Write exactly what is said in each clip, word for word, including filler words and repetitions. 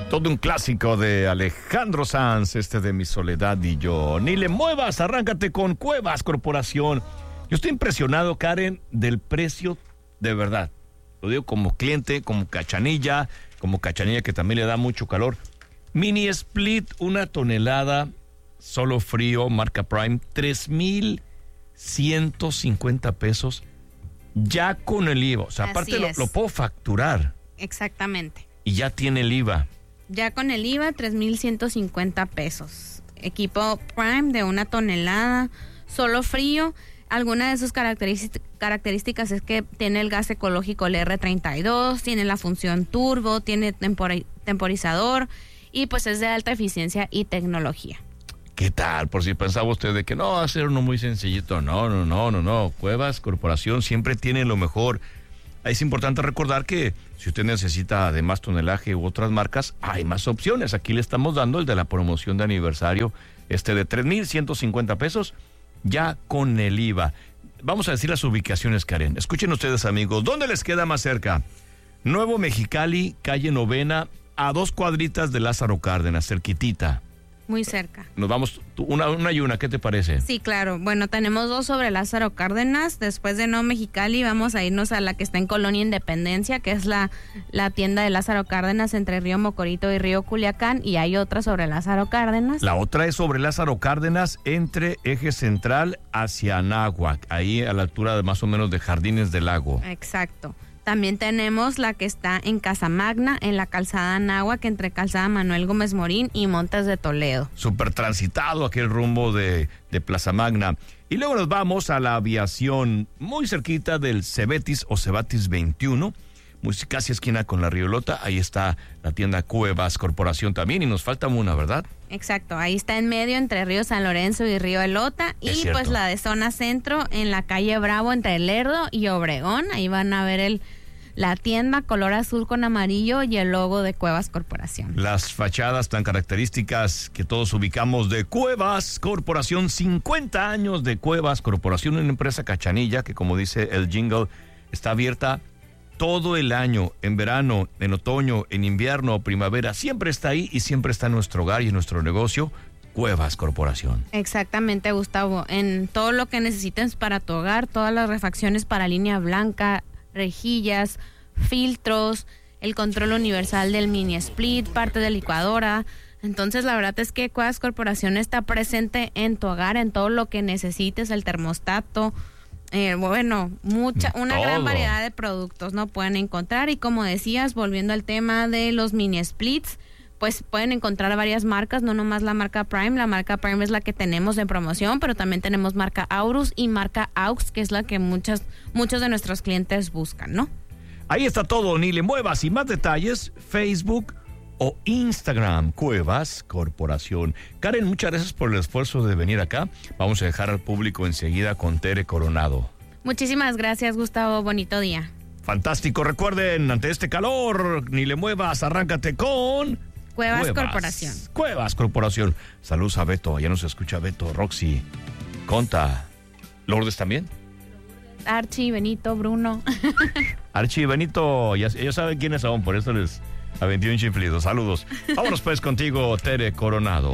Todo un clásico de Alejandro Sanz, este de Mi Soledad y Yo. Ni le muevas, arráncate con Cuevas Corporación. Yo estoy impresionado, Karen, del precio de verdad. Lo digo como cliente, como cachanilla, como cachanilla que también le da mucho calor. Mini Split, una tonelada, solo frío, marca Prime, tres mil ciento cincuenta pesos, ya con el I V A. O sea, Así aparte lo, es. lo puedo facturar. Exactamente. Y ya tiene el I V A. Ya con el I V A, tres mil ciento cincuenta pesos. Equipo Prime de una tonelada, solo frío. Alguna de sus característic- características es que tiene el gas ecológico, el R treinta y dos, tiene la función turbo, tiene tempori- temporizador y pues es de alta eficiencia y tecnología. ¿Qué tal? Por si pensaba usted de que no, va a ser uno muy sencillito. No, no, no, no, no. Cuevas Corporación siempre tiene lo mejor. Es importante recordar que si usted necesita de más tonelaje u otras marcas, hay más opciones. Aquí le estamos dando el de la promoción de aniversario, este de tres mil ciento cincuenta pesos, ya con el I V A. Vamos a decir las ubicaciones, Karen. Escuchen ustedes, amigos. ¿Dónde les queda más cerca? Nuevo Mexicali, calle Novena, a dos cuadritas de Lázaro Cárdenas, cerquitita. Muy cerca. Nos vamos, una, una y una, ¿qué te parece? Sí, claro. Bueno, tenemos dos sobre Lázaro Cárdenas. Después de No Mexicali vamos a irnos a la que está en Colonia Independencia, que es la, la tienda de Lázaro Cárdenas entre Río Mocorito y Río Culiacán. Y hay otra sobre Lázaro Cárdenas. La otra es sobre Lázaro Cárdenas, entre Eje Central hacia Anáhuac, ahí a la altura de más o menos de Jardines del Lago. Exacto. También tenemos la que está en Casamagna, en la calzada Anáhuac, entre calzada Manuel Gómez Morín y Montes de Toledo. Súper transitado aquel rumbo de, de Plaza Magna. Y luego nos vamos a la aviación, muy cerquita del Cebetis o Cebatis veintiuno, muy casi esquina con la Riolota. Ahí está la tienda Cuevas Corporación también, y nos falta una, ¿verdad? Exacto, ahí está en medio entre Río San Lorenzo y Río Elota. Es Y cierto. pues la de zona centro en la calle Bravo entre Lerdo y Obregón. Ahí van a ver el la tienda color azul con amarillo y el logo de Cuevas Corporación. Las fachadas tan características que todos ubicamos de Cuevas Corporación, cincuenta años de Cuevas Corporación, una empresa cachanilla que, como dice el jingle, está abierta todo el año, en verano, en otoño, en invierno, primavera, siempre está ahí y siempre está en nuestro hogar y en nuestro negocio. Cuevas Corporación. Exactamente, Gustavo. En todo lo que necesites para tu hogar, todas las refacciones para línea blanca, rejillas, filtros, el control universal del mini split, parte de licuadora. Entonces, la verdad es que Cuevas Corporación está presente en tu hogar, en todo lo que necesites, el termostato, eh, bueno, mucha, una Todo. gran variedad de productos no pueden encontrar. Y como decías, volviendo al tema de los mini splits, pues pueden encontrar varias marcas, no nomás la marca Prime. La marca Prime es la que tenemos en promoción, pero también tenemos marca Aurus y marca Aux, que es la que muchas, muchos de nuestros clientes buscan, ¿no? Ahí está todo, ni le muevas. Y más detalles, Facebook o Instagram, Cuevas Corporación. Karen, muchas gracias por el esfuerzo de venir acá. Vamos a dejar al público enseguida con Tere Coronado. Muchísimas gracias, Gustavo. Bonito día. Fantástico. Recuerden, ante este calor, ni le muevas, arráncate con... Cuevas Corporación. Cuevas Corporación. Saludos a Beto, ya nos escucha Beto, Roxy, Conta, Lourdes también. Archie, Benito, Bruno. Archie y Benito, ya, ellos saben quiénes son, por eso les aventé un chiflido. Saludos. Vámonos pues contigo, Tere Coronado.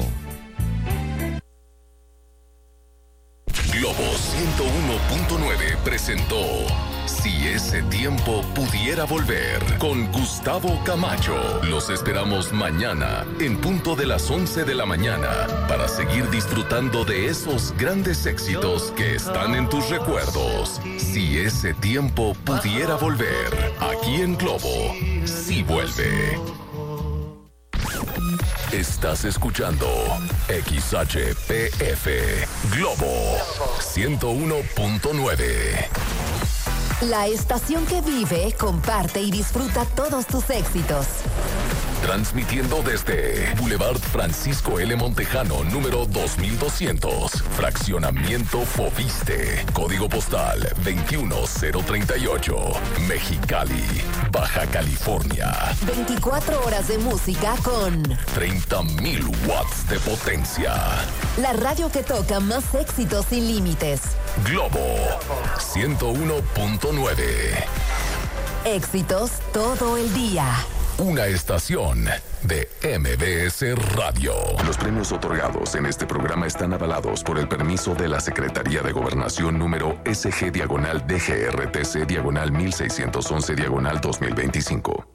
Globo ciento uno punto nueve presentó Si ese tiempo pudiera volver, con Gustavo Camacho. Los esperamos mañana en punto de las once de la mañana para seguir disfrutando de esos grandes éxitos que están en tus recuerdos. Si ese tiempo pudiera volver, aquí en Globo, sí vuelve. Estás escuchando X H P F Globo ciento uno punto nueve. La estación que vive, comparte y disfruta todos tus éxitos. Transmitiendo desde Boulevard Francisco L. Montejano, número dos mil doscientos, Fraccionamiento Foviste, Código Postal veintiuno cero treinta y ocho, Mexicali, Baja California. veinticuatro horas de música con treinta mil watts de potencia. la radio que toca más éxitos sin límites. Globo ciento uno punto nueve. Éxitos todo el día. una estación de M B S Radio. Los premios otorgados en este programa están avalados por el permiso de la Secretaría de Gobernación número S G diagonal D G R T C diagonal mil seiscientos once diagonal dos mil veinticinco.